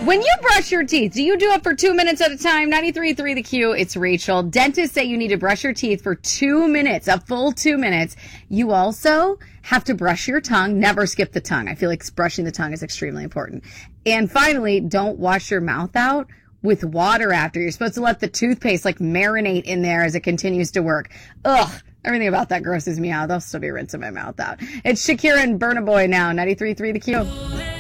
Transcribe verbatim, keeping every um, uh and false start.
When you brush your teeth, do you do it for two minutes at a time? ninety-three point three The Q, it's Rachel. Dentists say you need to brush your teeth for two minutes, a full two minutes. You also have to brush your tongue. Never skip the tongue. I feel like brushing the tongue is extremely important. And finally, don't wash your mouth out with water after. You're supposed to let the toothpaste like marinate in there as it continues to work. Ugh. Everything about that grosses me out. I'll still be rinsing my mouth out. It's Shakira and Burna Boy now. ninety-three point three The Q.